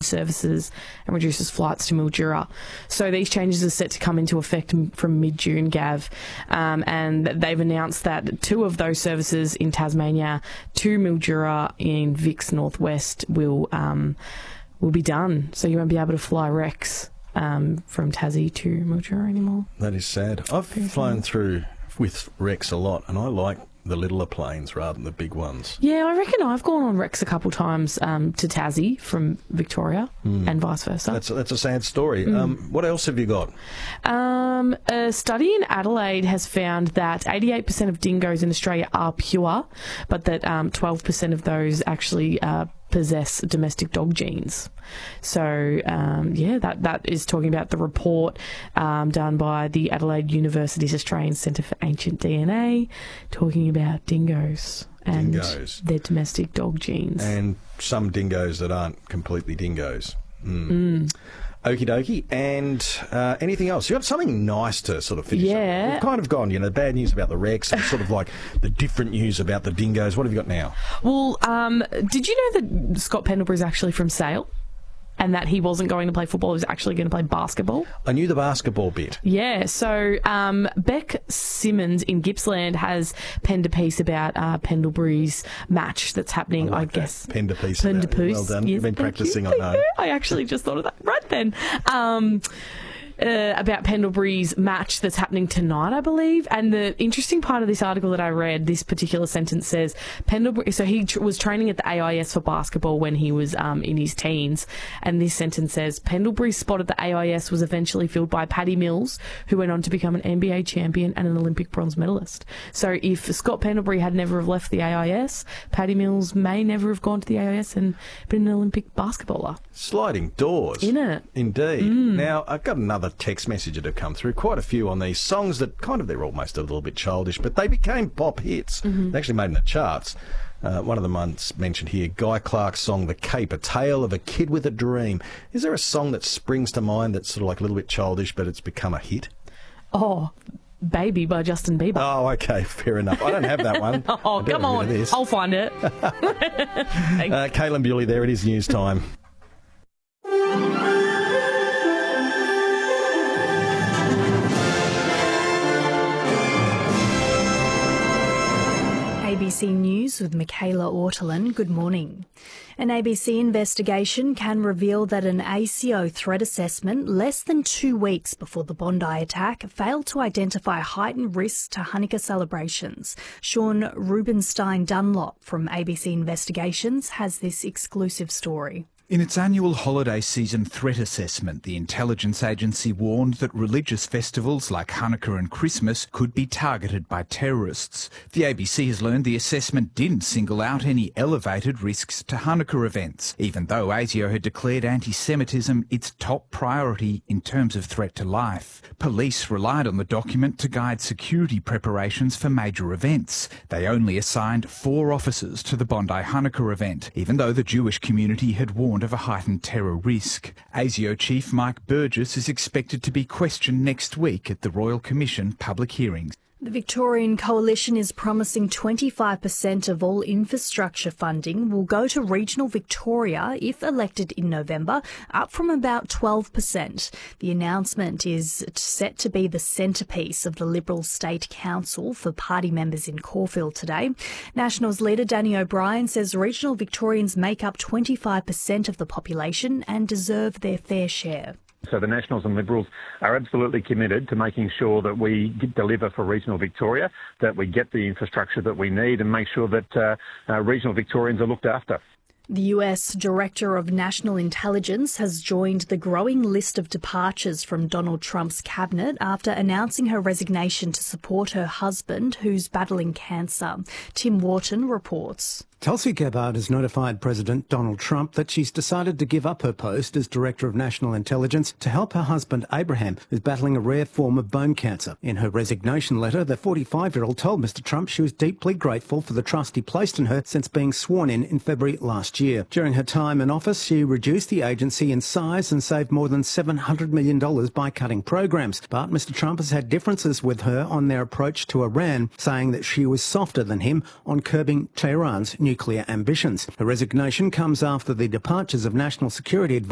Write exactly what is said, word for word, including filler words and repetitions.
services and reduces flights to Mildura. So these changes are set to come into effect from mid-June, Gav, um, and they've announced that two of those services in Tasmania to Mildura in Vic's Northwest will um, will be done. So you won't be able to fly Rex um, from Tassie to Mildura anymore. That is sad. I've Very flown sad. through with Rex a lot, and I like the littler planes rather than the big ones. Yeah, I reckon I've gone on Rex a couple times um, to Tassie from Victoria mm. and vice versa. That's, that's a sad story. Mm. Um, what else have you got? Um, a study in Adelaide has found that eighty-eight percent of dingoes in Australia are pure, but that um, twelve percent of those actually uh, possess domestic dog genes. So, um, yeah, that, that is talking about the report um, done by the Adelaide University's Australian Centre for Ancient D N A, talking about dingoes and dingoes. their domestic dog genes. And some dingoes that aren't completely dingoes. Mm. Mm. Okie dokie. And uh, anything else? You got something nice to sort of finish yeah. up. We've kind of gone, you know, bad news about the Rex and sort of like the different news about the dingoes. What have you got now? Well, um, did you know that Scott Pendlebury is actually from Sale? And that he wasn't going to play football, he was actually going to play basketball. I knew the basketball bit. Yeah, so um, Beck Simmons in Gippsland has penned a piece about uh, Pendlebury's match that's happening, I, like I guess. Penned a piece. Penned a piece. Well done. Yes, You've been practising, I know. I actually just thought of that right then. Um, Uh, about Pendlebury's match that's happening tonight, I believe. And the interesting part of this article that I read, this particular sentence says, Pendlebury, so he tr- was training at the A I S for basketball when he was um, in his teens. And this sentence says, Pendlebury's spot at the A I S was eventually filled by Paddy Mills, who went on to become an N B A champion and an Olympic bronze medalist. So if Scott Pendlebury had never have left the A I S, Paddy Mills may never have gone to the A I S and been an Olympic basketballer. Sliding doors. Innit? Indeed. Mm. Now, I've got another text message that have come through, quite a few on these songs that kind of, they're almost a little bit childish, but they became pop hits. Mm-hmm. They actually made in the charts. Uh, one of the ones mentioned here, Guy Clark's song, The Cape, A Tale of a Kid with a Dream. Is there a song that springs to mind that's sort of like a little bit childish, but it's become a hit? Oh, Baby by Justin Bieber. Oh, okay, fair enough. I don't have that one. oh, come on. I'll find it. uh, Caitlin Bewley there, it is news time. A B C News with Michaela Ortolin. Good morning. An A B C investigation can reveal that an A C O threat assessment less than two weeks before the Bondi attack failed to identify heightened risks to Hanukkah celebrations. Sean Rubenstein Dunlop from A B C Investigations has this exclusive story. In its annual holiday season threat assessment, the intelligence agency warned that religious festivals like Hanukkah and Christmas could be targeted by terrorists. The A B C has learned the assessment didn't single out any elevated risks to Hanukkah events, even though A S I O had declared anti-Semitism its top priority in terms of threat to life. Police relied on the document to guide security preparations for major events. They only assigned four officers to the Bondi Hanukkah event, even though the Jewish community had warned of a heightened terror risk. A S I O Chief Mike Burgess is expected to be questioned next week at the Royal Commission public hearings. The Victorian Coalition is promising twenty-five percent of all infrastructure funding will go to regional Victoria if elected in November, up from about twelve percent. The announcement is set to be the centrepiece of the Liberal State Council for party members in Caulfield today. Nationals leader Danny O'Brien says regional Victorians make up twenty-five percent of the population and deserve their fair share. So the Nationals and Liberals are absolutely committed to making sure that we deliver for regional Victoria, that we get the infrastructure that we need and make sure that uh, uh, regional Victorians are looked after. The U S Director of National Intelligence has joined the growing list of departures from Donald Trump's cabinet after announcing her resignation to support her husband, who's battling cancer. Tim Wharton reports. Tulsi Gabbard has notified President Donald Trump that she's decided to give up her post as Director of National Intelligence to help her husband Abraham, who's battling a rare form of bone cancer. In her resignation letter, the forty-five-year-old told Mister Trump she was deeply grateful for the trust he placed in her since being sworn in in February last year. During her time in office, she reduced the agency in size and saved more than seven hundred million dollars by cutting programs. But Mister Trump has had differences with her on their approach to Iran, saying that she was softer than him on curbing Tehran's nuclear ambitions. Her resignation comes after the departures of National Security Advisor